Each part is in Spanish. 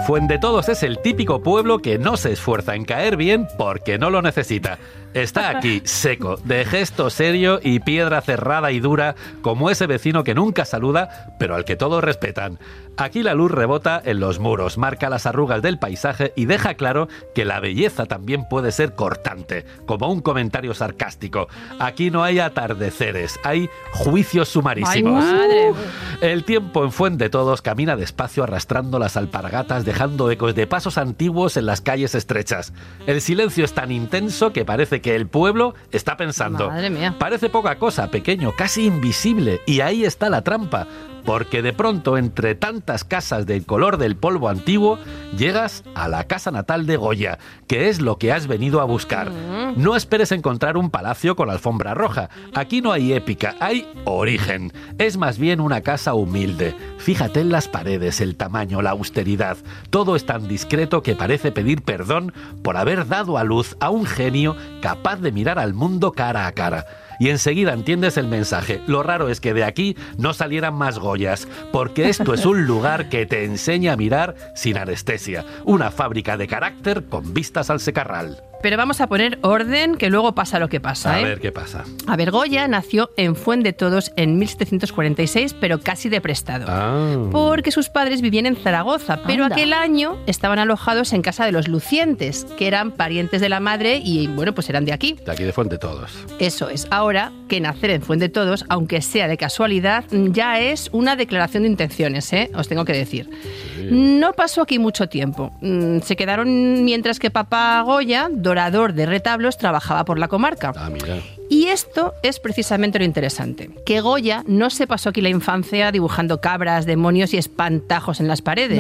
Fuendetodos es el típico pueblo que no se esfuerza en caer bien porque no lo necesita. Está aquí, seco, de gesto serio y piedra cerrada y dura, como ese vecino que nunca saluda, pero al que todos respetan. Aquí la luz rebota en los muros, marca las arrugas del paisaje y deja claro que la belleza también puede ser cortante, como un comentario sarcástico. Aquí no hay atardeceres, hay juicios sumarísimos. ¡Ay, madre! El tiempo en Fuendetodos camina despacio arrastrando las alpargatas, dejando ecos de pasos antiguos en las calles estrechas. El silencio es tan intenso que parece que el pueblo está pensando. Madre mía. Parece poca cosa, pequeño, casi invisible, y ahí está la trampa. Porque de pronto, entre tantas casas del color del polvo antiguo, llegas a la casa natal de Goya, que es lo que has venido a buscar. No esperes encontrar un palacio con alfombra roja. Aquí no hay épica, hay origen. Es más bien una casa humilde. Fíjate en las paredes, el tamaño, la austeridad. Todo es tan discreto que parece pedir perdón por haber dado a luz a un genio capaz de mirar al mundo cara a cara. Y enseguida entiendes el mensaje. Lo raro es que de aquí no salieran más Goyas, porque esto es un lugar que te enseña a mirar sin anestesia. Una fábrica de carácter con vistas al secarral. Pero vamos a poner orden, que luego pasa lo que pasa, A ver qué pasa. A ver, Goya nació en Fuendetodos en 1746, pero casi de prestado. Porque sus padres vivían en Zaragoza, pero aquel año estaban alojados en casa de los Lucientes, que eran parientes de la madre y, bueno, pues eran de aquí. De aquí de Fuendetodos. Eso es. Ahora, que nacer en Fuendetodos, aunque sea de casualidad, ya es una declaración de intenciones, os tengo que decir. Sí. No pasó aquí mucho tiempo. Se quedaron mientras que papá Goya, dorador de retablos, trabajaba por la comarca. Mira. Y esto es precisamente lo interesante, que Goya no se pasó aquí la infancia dibujando cabras, demonios y espantajos en las paredes.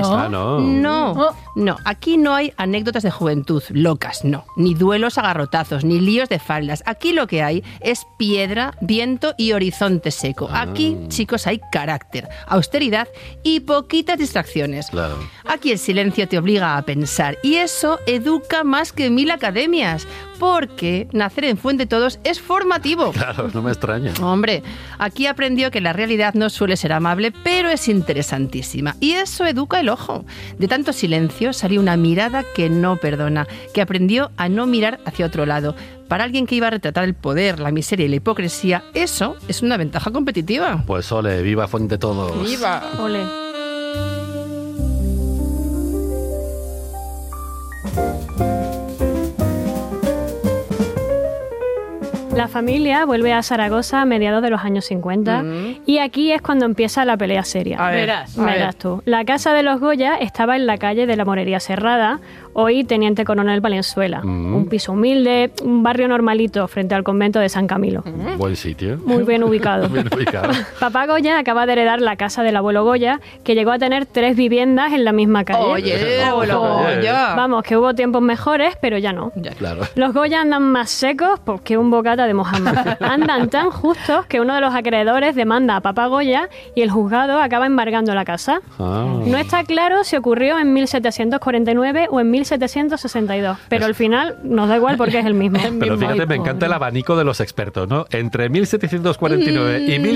No, aquí no hay anécdotas de juventud locas, no, ni duelos a garrotazos, ni líos de faldas. Aquí lo que hay es piedra, viento y horizonte seco. Aquí, chicos, hay carácter, austeridad y poquitas distracciones. Claro. Aquí el silencio te obliga a pensar y eso educa más que 1000 academias. Porque nacer en Fuendetodos es formativo. Claro, no me extraña. Hombre, aquí aprendió que la realidad no suele ser amable, pero es interesantísima. Y eso educa el ojo. De tanto silencio salió una mirada que no perdona, que aprendió a no mirar hacia otro lado. Para alguien que iba a retratar el poder, la miseria y la hipocresía, eso es una ventaja competitiva. Pues ole, viva Fuendetodos. ¡Viva! Ole. La familia vuelve a Zaragoza a mediados de los años 50 y aquí es cuando empieza la pelea seria. Verás tú. La casa de los Goya estaba en la calle de la Morería Serrada, hoy Teniente Coronel Valenzuela. Un piso humilde, un barrio normalito frente al convento de San Camilo. Buen sitio. Muy bien ubicado. Bien ubicado. Papá Goya acaba de heredar la casa del abuelo Goya, que llegó a tener 3 viviendas en la misma calle. Oye, abuelo Goya. Vamos, que hubo tiempos mejores, pero ya no. Claro. Los Goya andan más secos que un bocata de Mohammed. Andan tan justos que uno de los acreedores demanda a papá Goya y el juzgado acaba embargando la casa. No está claro si ocurrió en 1749 o en 1762, pero al final nos da igual porque es el mismo. Pero fíjate, me encanta el abanico de los expertos, ¿no? Entre 1749 y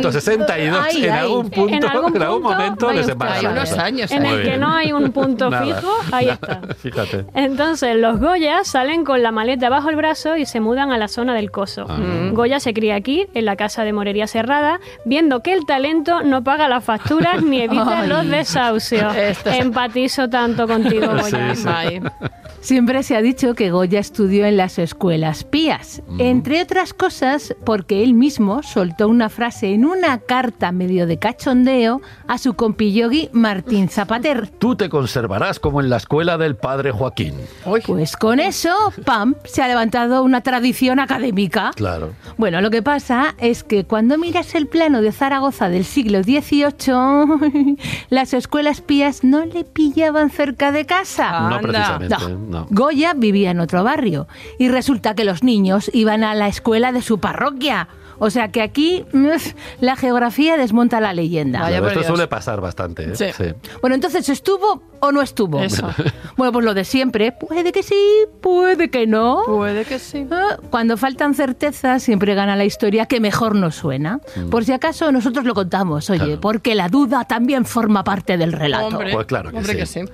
1762, en algún momento les embargan. Hay unos años. En el que no hay un punto fijo, ahí está. Fíjate. Entonces, los Goya salen con la maleta bajo el brazo y se mudan a la zona del Coso. Goya se cría aquí, en la casa de Morería Serrada, viendo que el talento no paga las facturas ni evita los desahucios. Empatizo tanto contigo, Goya. Sí. Siempre se ha dicho que Goya estudió en las escuelas pías, entre otras cosas porque él mismo soltó una frase en una carta medio de cachondeo a su compillogui Martín Zapater. Tú te conservarás como en la escuela del padre Joaquín. Pues con eso, ¡pam!, se ha levantado una tradición académica. Claro. Bueno, lo que pasa es que cuando miras el plano de Zaragoza del siglo XVIII, las escuelas pías no le pillaban cerca de casa. No precisamente. No. Goya vivía en otro barrio y resulta que los niños iban a la escuela de su parroquia. O sea que aquí la geografía desmonta la leyenda. Vaya, esto suele pasar bastante, ¿eh? Sí. Bueno, entonces, ¿estuvo o no estuvo? Eso. Bueno, pues lo de siempre. Puede que sí, puede que no. Puede que sí. Cuando faltan certezas, siempre gana la historia que mejor nos suena. Por si acaso, nosotros lo contamos, oye, Claro. porque la duda también forma parte del relato. Hombre, Pues claro que sí.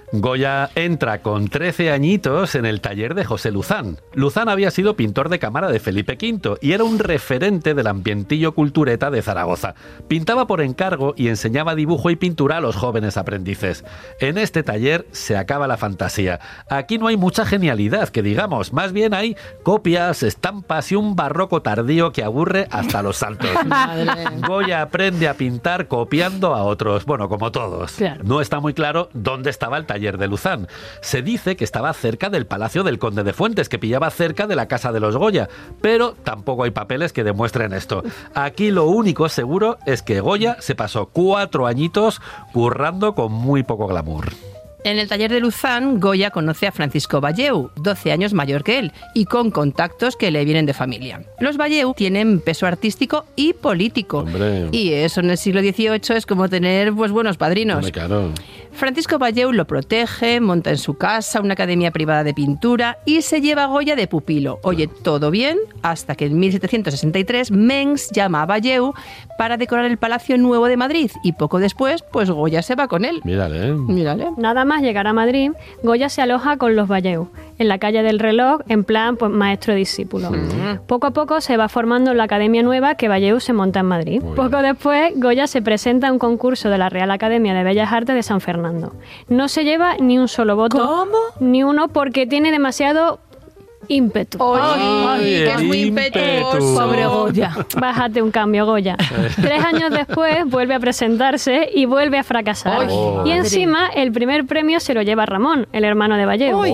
Goya entra con 13 añitos en el taller de José Luzán. Luzán había sido pintor de cámara de Felipe V y era un referente del ambientillo cultureta de Zaragoza. Pintaba por encargo y enseñaba dibujo y pintura a los jóvenes aprendices. En este taller se acaba la fantasía. Aquí no hay mucha genialidad, que digamos, más bien hay copias, estampas y un barroco tardío que aburre hasta los santos. Goya aprende a pintar copiando a otros, bueno, como todos. Claro. No está muy claro dónde estaba el taller de Luzán. Se dice que estaba cerca del Palacio del Conde de Fuentes, que pillaba cerca de la casa de los Goya, pero tampoco hay papeles que demuestren esto. Aquí lo único seguro es que Goya se pasó 4 añitos currando con muy poco glamour. En el taller de Luzán, Goya conoce a Francisco Valleu, 12 años mayor que él, y con contactos que le vienen de familia. Los Valleu tienen peso artístico y político. Hombre. Y eso en el siglo XVIII es como tener buenos padrinos. Hombre, claro. Francisco Valleu lo protege, monta en su casa una academia privada de pintura y se lleva a Goya de pupilo. Oye, todo bien, hasta que en 1763 Mengs llama a Valleu para decorar el Palacio Nuevo de Madrid y poco después, pues Goya se va con él. Mírale. Nada más llegar a Madrid, Goya se aloja con los Valleu, en la calle del Reloj, en plan maestro-discípulo. Poco a poco se va formando la academia nueva que Valleu se monta en Madrid. Poco después, Goya se presenta a un concurso de la Real Academia de Bellas Artes de San Fernando. No se lleva ni un solo voto. ¿Cómo? Ni uno, porque tiene demasiado ímpetu. ¡Ay, que es muy impetuoso! Pobre Goya. Bájate un cambio, Goya. 3 años después vuelve a presentarse y vuelve a fracasar. Y encima el primer premio se lo lleva Ramón, el hermano de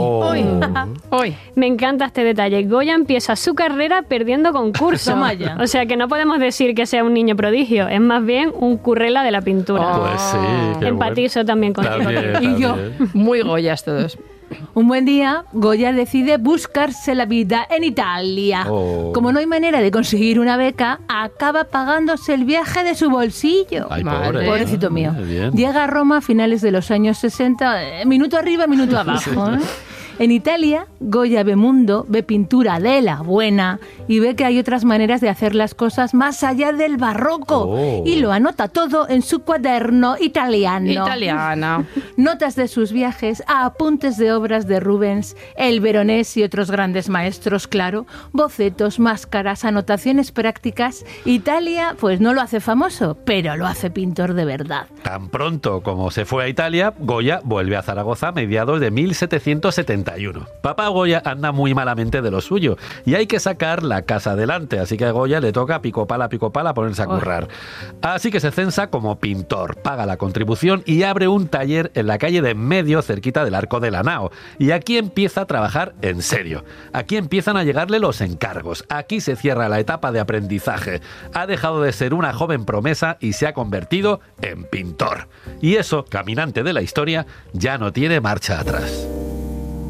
Valleu. Me encanta este detalle. Goya empieza su carrera perdiendo concursos. O sea que no podemos decir que sea un niño prodigio, es más bien un currela de la pintura. Pues sí. Empatizo también con él. Y yo. Muy Goyas todos. Un buen día, Goya decide buscarse la vida en Italia. Como no hay manera de conseguir una beca, acaba pagándose el viaje de su bolsillo. Ay, pobrecito mío. Llega a Roma a finales de los años 60, minuto arriba, minuto abajo. En Italia, Goya ve mundo, ve pintura de la buena y ve que hay otras maneras de hacer las cosas más allá del barroco. Y lo anota todo en su cuaderno italiano. Notas de sus viajes, apuntes de obras de Rubens, el Veronés y otros grandes maestros, claro, bocetos, máscaras, anotaciones prácticas. Italia, pues no lo hace famoso, pero lo hace pintor de verdad. Tan pronto como se fue a Italia, Goya vuelve a Zaragoza a mediados de 1771. Papá Goya anda muy malamente de lo suyo y hay que sacar la casa adelante, así que a Goya le toca pico pala ponerse a currar. Así que se censa como pintor, paga la contribución y abre un taller en la calle de en medio, cerquita del Arco de la Nao. Y aquí empieza a trabajar en serio. Aquí empiezan a llegarle los encargos. Aquí se cierra la etapa de aprendizaje. Ha dejado de ser una joven promesa y se ha convertido en pintor. Y eso, caminante de la historia, ya no tiene marcha atrás.